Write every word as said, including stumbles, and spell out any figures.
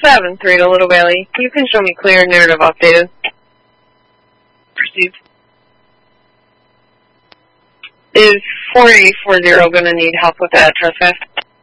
seven three to Little Valley. You can show me clear narrative updated. Proceed. Is four eight four zero going to need help with that address, guys?